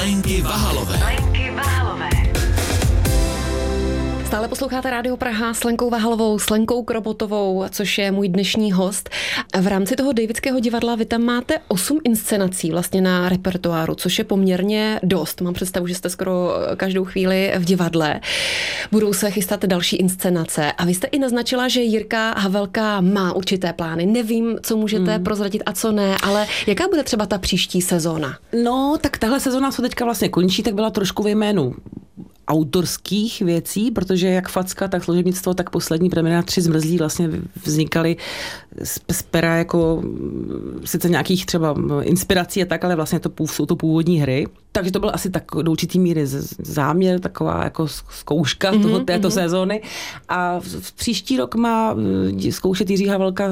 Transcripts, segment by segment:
Lenky Vahalové. Stále posloucháte Rádio Praha s Lenkou Vahalovou, s Lenkou Krobotovou, což je můj dnešní host. V rámci toho Davidského divadla vy tam máte 8 inscenací vlastně na repertoáru, což je poměrně dost. Mám představu, že jste skoro každou chvíli v divadle. Budou se chystat další inscenace. A vy jste i naznačila, že Jirka Havelka má určité plány. Nevím, co můžete prozradit a co ne, ale jaká bude třeba ta příští sezóna? No, tak tahle sezóna, co teďka vlastně končí, tak byla trošku ve jménu autorských věcí, protože jak Facka, tak Služebnictvo, tak poslední premiéra 3 zmrzlí vlastně vznikaly z pera jako sice nějakých třeba inspirací a tak, ale vlastně jsou to původní hry. Takže to byl asi tak do určitý míry záměr, taková jako zkouška této sezóny. A v příští rok má zkoušet Jiří Havelka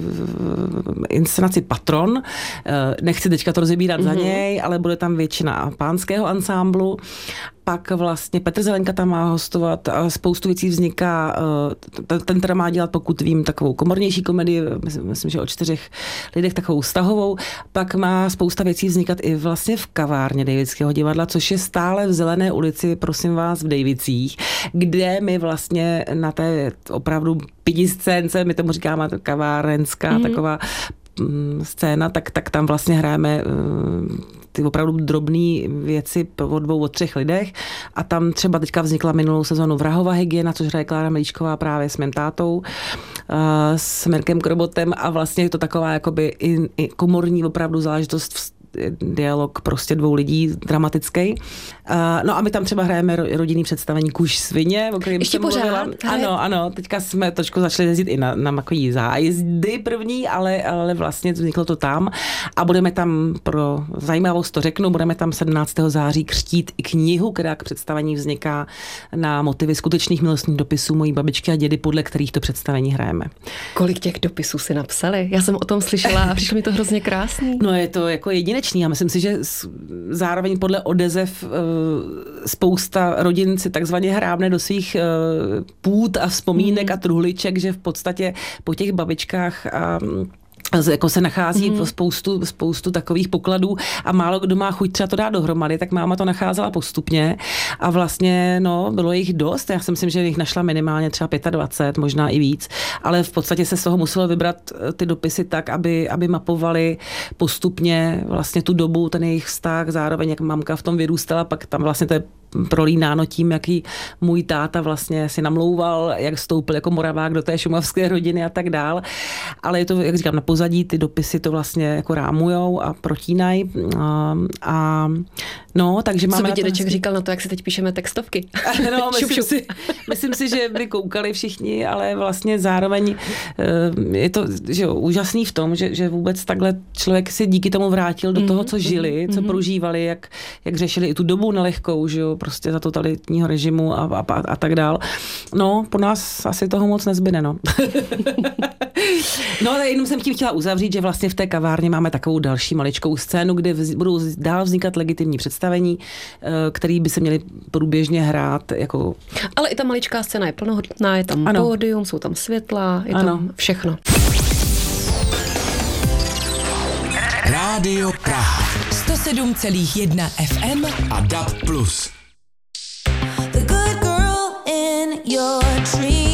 inscenaci Patron. Nechci teďka to rozebírat za něj, ale bude tam většina pánského ansámblu. Pak vlastně Petr Zelenka tam má hostovat a spoustu věcí vzniká. Ten teda má dělat, pokud vím, takovou komornější komedii, myslím, že o 4 lidech, takovou vztahovou. Pak má spousta věcí vznikat i vlastně v kavárně Davidského divadla, což je stále v Zelené ulici, prosím vás, v Davicích, kde my vlastně na té opravdu pidiscénce, my tomu říkáme kavárenská taková scéna, tak tam vlastně hrajeme ty opravdu drobné věci o 2, o 3 lidech a tam třeba teďka vznikla minulou sezonu Vrahova hygiena, což hraje Klára Melíčková právě s mým tátou, s Mirkem Krobotem a vlastně je to taková jakoby i komorní opravdu záležitost, dialog prostě 2 lidí, dramatický. No a my tam třeba hrajeme rodinný představení Kuž svině, o kterém jsem mluvila. Ano, teďka jsme trošku začali jezdit i na takový zájezdy první, ale vlastně vzniklo to tam a budeme tam, pro zajímavost to řeknu, budeme tam 17. září křtít i knihu, která k představení vzniká na motivy skutečných milostných dopisů mojí babičky a dědy, podle kterých to představení hrajeme. Kolik těch dopisů si napsali? Já jsem o tom slyšela a přišlo mi to hrozně krásný. No je to jako jedinečný a myslím si, že zároveň podle odezev spousta rodin si takzvaně hrábne do svých půd a vzpomínek a truhliček, že v podstatě po těch babičkách jako se nachází spoustu takových pokladů a málo kdo má chuť třeba to dát dohromady, tak máma to nacházela postupně a vlastně bylo jich dost. Já si myslím, že jich našla minimálně třeba 25, možná i víc, ale v podstatě se z toho muselo vybrat ty dopisy tak, aby mapovali postupně vlastně tu dobu, ten jejich vztah, zároveň jak mamka v tom vyrůstala, pak tam vlastně to je prolínáno tím, jaký můj táta vlastně si namlouval, jak vstoupil jako Moravák do té šumavské rodiny a tak dál. Ale je to, jak říkám, na pozadí ty dopisy to vlastně jako rámujou a protínají. Takže máme... Co by dědeček říkal na to, jak si teď píšeme textovky? No, myslím si, že by koukali všichni, ale vlastně zároveň je to úžasný v tom, že vůbec takhle člověk si díky tomu vrátil do toho, co žili, co prožívali, jak řešili i tu dobu nelehkou, že jo, prostě za totalitního režimu a tak dál. No, po nás asi toho moc nezbyde, no. No, ale jenom jsem tím chtěla uzavřít, že vlastně v té kavárně máme takovou další maličkou scénu, kde budou dál vznikat legitimní představení, který by se měly průběžně hrát jako... Ale i ta maličká scéna je plnohodnotná, je tam pódium, jsou tam světla, je tam všechno. Rádio Praha 107,1 FM a DAB+. The good girl in your dream.